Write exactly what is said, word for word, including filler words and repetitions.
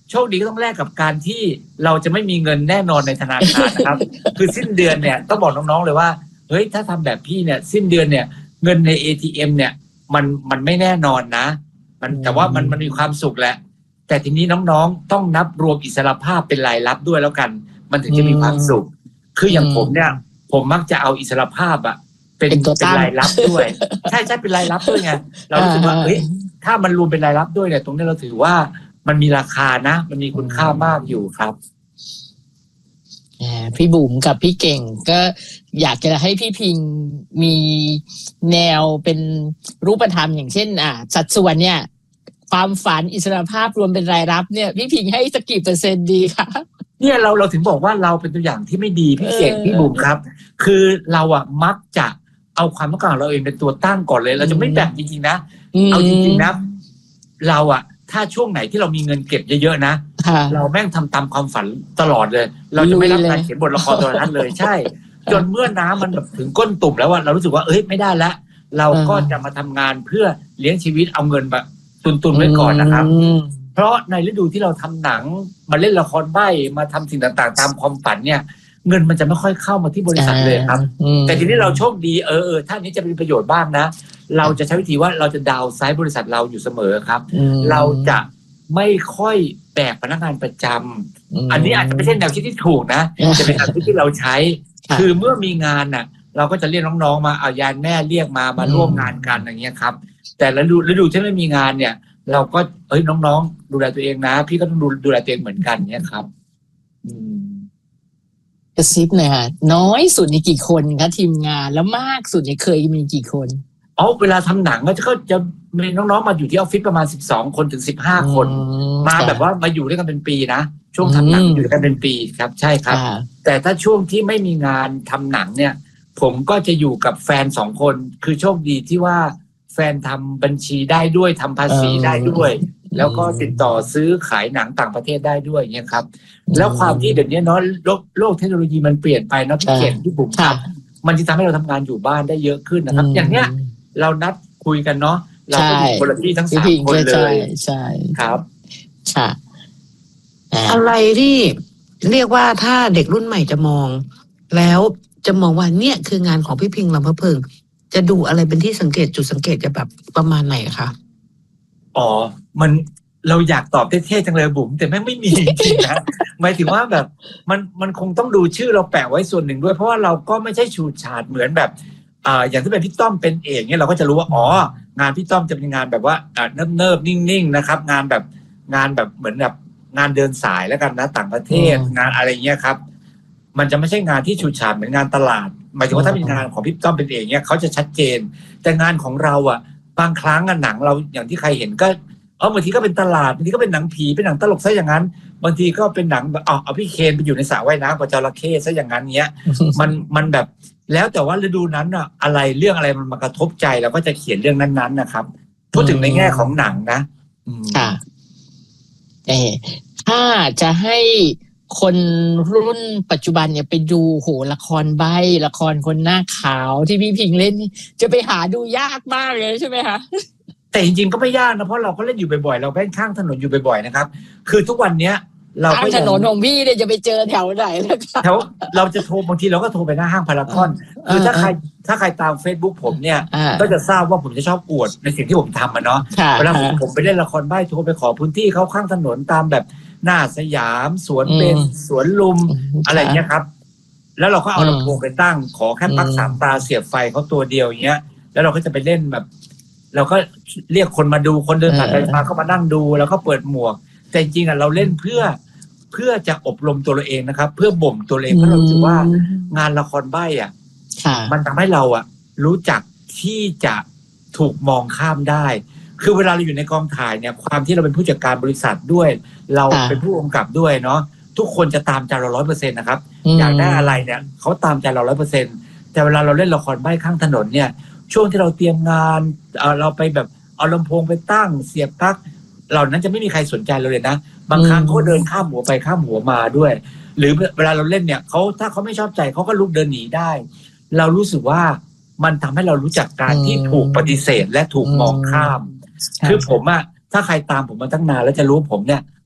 โชคดีก็ต้องแลกกับการที่เราจะไม่มีเงินแน่นอนในธนาคารนะครับ คือสิ้นเดือนเนี่ยต้องบอกน้องๆเลยว่าเฮ้ยถ้าทำแบบพี่เนี่ยสิ้นเดือนเนี่ยเงินใน เอ ที เอ็ม เนี่ยมันมันไม่แน่นอนนะมันแต่ว่ามันมันมีความสุขแหละแต่ทีนี้น้องๆต้องนับรวมอิสรภาพเป็นรายรับด้วยแล้วกันมันถึงจะมีความสุขคืออย่างผมเนี่ยผมมักจะเอาอิสรภาพอะเป็นเป็นรายรับด้วยใช่ใช่เป็นรายรับด้วยไงเรารู้สึกว่าเฮ้ยถ้ามันรวมเป็นรายรับด้วยเนี่ยตรงนี้เราถือว่ามันมีราคานะมันมีคุณค่ามากอยู่ครับพี่บุ๋มกับพี่เก่งก็อยากจะให้พี่พิงมีแนวเป็นรูปธรรมอย่างเช่นอ่าสัดส่วนเนี่ยความฝันอิสรภาพรวมเป็นรายรับเนี่ยพี่พิงให้สักกี่เปอร์เซ็นต์ดีคะเนี่ยเราเราถึงบอกว่าเราเป็นตัวอย่างที่ไม่ดีพี่เก่งพี่บุ๋มครับคือเราอ่ะมักจะเอาความต้องการของเราเองเป็นตัวตั้งก่อนเลยเราจะไม่แบ่งจริงๆนะเอาจริงๆนะเราอ่ะถ้าช่วงไหนที่เรามีเงินเก็บเยอะๆนะเราแม่งทำตามความฝันตลอดเลยเราจะไม่รับงานเขียนบทละครตัวนั้นเลยใช่จนเมื่อน้ำมันแบบถึงก้นตุ่มแล้วว่าเรารู้สึกว่าเอ้ยไม่ได้ละเราก็จะมาทำงานเพื่อเลี้ยงชีวิตเอาเงินแบบตุนๆไว้ก่อนนะครับเพราะในฤดูที่เราทำหนังมาเล่นละครใบ้มาทำสิ่งต่างๆตามความฝันเนี่ยเงินมันจะไม่ค่อยเข้ามาที่บริษัทเลยครับแต่ทีนี้เราโชคดีเออเออถ้านี้จะเป็นประโยชน์บ้างนะเราจะใช้วิธีว่าเราจะดาวไซด์บริษัทเราอยู่เสมอครับเราจะไม่ค่อยแบกพนักงานประจำอันนี้อาจจะไม่ใช่แนวคิดที่ถูกนะจะเป็นแนวคิดที่เราใช้คือเมื่อมีงานน่ะเราก็จะเรียกน้องๆมาเอายานแม่เรียกมามาร่วมงานกันอย่างเงี้ยครับแต่ฤดูฤดูที่ไม่มีงานเนี่ยเราก็เอ้ยน้องๆดูแลตัวเองนะพี่ก็ต้องดูดูแลตัวเองเหมือนกันเนี่ยครับกระซิบหน่อยค่ะน้อยสุดนี่กี่คนคะทีมงานแล้วมากสุดนี่เคยมีกี่คนอ๋อเวลาทำหนังก็จะก็จะมีน้องๆมาอยู่ที่ออฟฟิศประมาณสิบสองคนถึงสิบห้าคนมาแบบว่ามาอยู่ด้วยกันเป็นปีนะช่วงทำหนังอยู่ด้วยกันเป็นปีครับใช่ครับแต่ถ้าช่วงที่ไม่มีงานทำหนังเนี่ยผมก็จะอยู่กับแฟนสองคนคือโชคดีที่ว่าแฟนทำบัญชีได้ด้วยทำภาษีได้ด้วยแล้วก็ติดต่อซื้อขายหนังต่างประเทศได้ด้วยเนี่ยครับแล้วความที่เดี๋ยวนี้เนาะโลกโลกเทคโนโลยีมันเปลี่ยนไปเนาะพี่เก่งพี่บุ๋มครับมันจะทำให้เราทำงานอยู่บ้านได้เยอะขึ้นนะครับอย่างเนี้ยเรานัดคุยกันเนาะเราก็อยู่คนละที่ทั้งสามคนเลยใช่ครับค่ะอะไรที่เรียกว่าถ้าเด็กรุ่นใหม่จะมองแล้วจะมองว่าเนี่ยคืองานของพี่พิงลำพะเพิงจะดูอะไรเป็นที่สังเกตจุดสังเกตจะแบบประมาณไหนคะอ๋อมันเราอยากตอบเท่ๆจังเลยบุ๋มแต่แม่งไม่มีจริงๆนะหมายถึงว่าแบบมันมันคงต้องดูชื่อเราแปะไว้ส่วนหนึ่งด้วยเพราะว่าเราก็ไม่ใช่ฉูดฉาดเหมือนแบบอ่าอย่างที่เป็นพี่ต้อมเป็นเอกเนี่ยเราก็จะรู้ว่าอ๋องานพี่ต้อมจะเป็นงานแบบว่าอ่าเนิบๆนิ่งๆนะครับงานแบบงานแบบเหมือนแบบงานเดินสายแล้วกันนะต่างประเทศงานอะไรเงี้ยครับมันจะไม่ใช่งานที่ฉูดฉาดเหมือนงานตลาดหมายถึงว่าถ้าเป็นงานของพี่ต้อมเป็นเอกเนี่ยเขาจะชัดเจนแต่งานของเราอ่ะบางครั้งหนังเราอย่างที่ใครเห็นก็เออบางทีก็เป็นตลาดบางทีก็เป็นหนังผีเป็นหนังตลกซะอย่างนั้นบางทีก็เป็นหนังแบบเอาเอาพี่เคนไปอยู่ในสระว่ายน้ำกับจระเข้ซะอย่างนั้นเนี้ยมันมันแบบแล้วแต่ว่าฤดูนั้นอ่ะอะไรเรื่องอะไรมันมากระทบใจเราก็จะเขียนเรื่องนั้นๆนะครับพูดถึงในแง่ของหนังนะค่ะเออถ้าจะให้คนรุ่นปัจจุบันเนี่ยไปดูโหละครใบ้ละครคนหน้าขาวที่พี่พิงเล่นจะไปหาดูยากมากเลยใช่ไหมคะแต่จริงๆก็ไม่ยากนะเพราะเราก็เล่นอยู่บ่อยๆเราเล่นข้างถนนอยู่บ่อยๆนะครับคือทุกวันเนี้ยเราก็ถนนของพี่เนี่ยจะไปเจอแถวไหนนะครับแถวเราจะโทรบางทีเราก็โทรไปหน้าห้างพารากอนคือถ้าใครถ้าใครตาม Facebook ผมเนี่ยก็จะทราบว่าผมจะชอบอวดในสิ่งที่ผมทำอ่ะเนาะเวลาผมไปเล่นละครใบ้โทรไปขอพื้นที่เขาข้างถนนตามแบบหน้าสยามสวนเบญสวนลุมอะไรเงี้ยครับแล้วเราก็เอาลำโพงไปตั้งขอแค่ปลั๊กสามตาเสียบไฟเขาตัวเดียวอย่างเงี้ยแล้วเราก็จะไปเล่นแบบเราก็เรียกคนมาดูคนเดินผ่านไปมาก็มานั่งดูแล้วก็เปิดหมวกแต่จริงๆอ่ะเราเล่นเพื่อเพื่อจะอบรมตัวเราเองนะครับเพื่อบ่มตัวเองเพราะเราคิดว่างานละครใบ้อ่ะมันทำให้เราอ่ะรู้จักที่จะถูกมองข้ามได้คือเวลาเราอยู่ในกองถ่ายเนี่ยความที่เราเป็นผู้จัดการบริษัทด้วยเราเป็นผู้กำกับด้วยเนาะทุกคนจะตามใจเราร้อยเปอร์เซ็นต์นะครับอยากได้อะไรเนี่ยเขาตามใจเราร้อยเปอร์เซ็นต์แต่เวลาเราเล่นละครใบ้ข้างถนนเนี่ยช่วงที่เราเตรียมงานเออเราไปแบบเอาลำโพงไปตั้งเสียบปลั๊กเหล่านั้นจะไม่มีใครสนใจเราเลยนะบางครั้งเขาเดินข้ามหัวไปข้ามหัวมาด้วยหรือเวลาเราเล่นเนี่ยเขาถ้าเขาไม่ชอบใจเขาก็ลุกเดินหนีได้เรารู้สึกว่ามันทำให้เรารู้จักการที่ถูกปฏิเสธและถูกมองข้ามคือผมอะถ้าใครตามผมมาตั้งนานแล้วจะรู้ผมเนี่ย